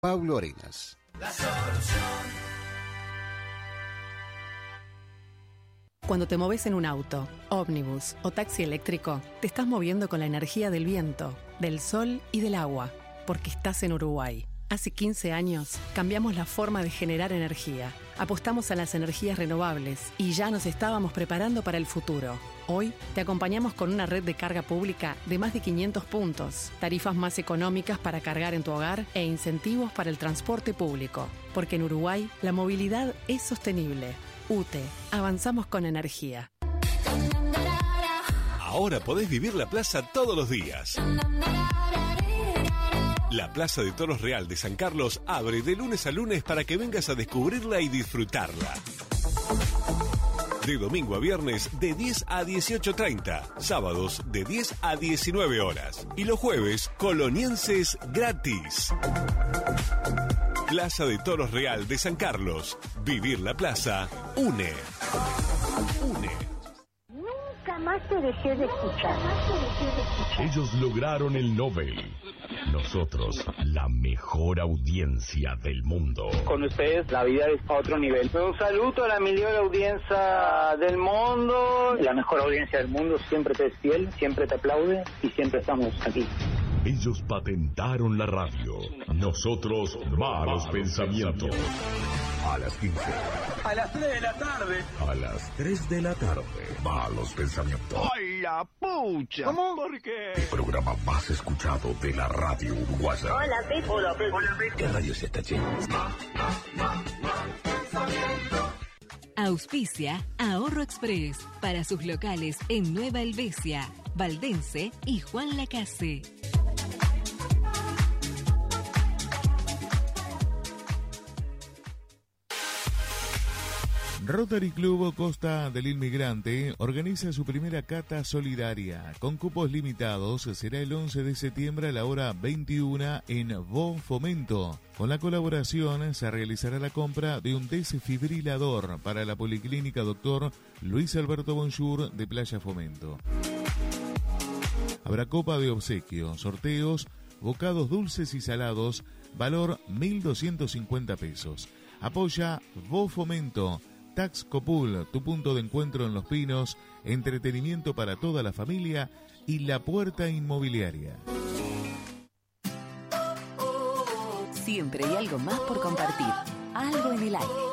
Pablo Arenas. La solución. Cuando te moves en un auto, ómnibus o taxi eléctrico, te estás moviendo con la energía del viento, del sol y del agua, porque estás en Uruguay. Hace 15 años cambiamos la forma de generar energía. Apostamos a las energías renovables y ya nos estábamos preparando para el futuro. Hoy te acompañamos con una red de carga pública de más de 500 puntos, tarifas más económicas para cargar en tu hogar e incentivos para el transporte público. Porque en Uruguay la movilidad es sostenible. UTE, avanzamos con energía. Ahora podés vivir la plaza todos los días. La Plaza de Toros Real de San Carlos abre de lunes a lunes para que vengas a descubrirla y disfrutarla. De domingo a viernes de 10 a 18:30, sábados de 10 a 19 horas y los jueves colonienses gratis. Plaza de Toros Real de San Carlos. Vivir la plaza une. Nunca más te dejé de escuchar. Ellos lograron el Nobel. Nosotros, la mejor audiencia del mundo. Con ustedes la vida es a otro nivel. Un saludo a la mejor audiencia del mundo. La mejor audiencia del mundo siempre te es fiel, siempre te aplaude y siempre estamos aquí. Ellos patentaron la radio. Nosotros, malos pensamientos. A las 15. A las 3 de la tarde. A las 3 de la tarde. Malos pensamientos. ¡Ay, la pucha! ¿Cómo? ¿Por qué? El programa más escuchado de la radio uruguaya. Hola, Pepe. Hola, Pepe. Hola, Pepe. ¿Qué radio se está lleno? Auspicia Ahorro Express para sus locales en Nueva Helvecia, Valdense y Juan Lacase. Rotary Club Costa del Inmigrante organiza su primera cata solidaria. Con cupos limitados, será el 11 de septiembre a la hora 21 en Vo Fomento. Con la colaboración se realizará la compra de un desfibrilador para la Policlínica Dr. Luis Alberto Bonjour de Playa Fomento. Habrá copa de obsequio, sorteos, bocados dulces y salados, valor 1.250 pesos. Apoya Vo Fomento. Tax Copul, tu punto de encuentro en Los Pinos, entretenimiento para toda la familia y La Puerta Inmobiliaria. Siempre hay algo más por compartir. Algo en el aire.